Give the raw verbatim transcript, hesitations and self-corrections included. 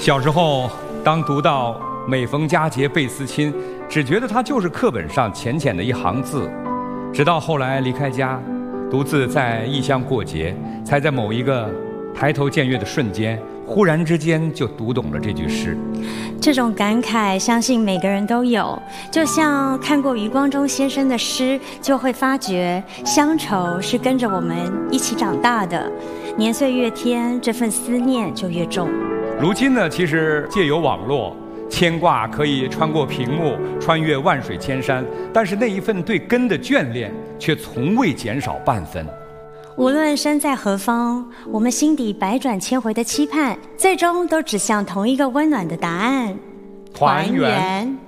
小时候，当读到每逢佳节倍思亲，只觉得它就是课本上浅浅的一行字。直到后来离开家，独自在异乡过节，才在某一个抬头见月的瞬间，忽然之间就读懂了这句诗。 这种感慨相信每个人都有，就像看过余光中先生的诗，就会发觉乡愁是跟着我们一起长大的，年岁越添，这份思念就越重。 如今呢，其实借由网络，牵挂可以穿过屏幕，穿越万水千山，但是那一份对根的眷恋却从未减少半分。 无论身在何方，我们心底百转千回的期盼，最终都指向同一个温暖的答案： 团圆。